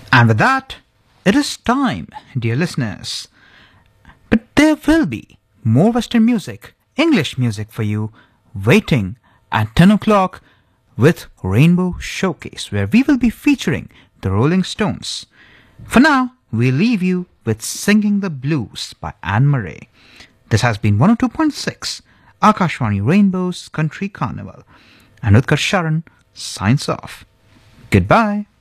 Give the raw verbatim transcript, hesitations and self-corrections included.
And with that, it is time, dear listeners. But there will be more Western music, English music for you, waiting at ten o'clock with Rainbow Showcase, where we will be featuring the Rolling Stones. For now, we leave you with Singing the Blues by Anne Murray. This has been one oh two point six Akashvani Rainbow's Country Carnival. And Utkarsh Sharan signs off. Goodbye.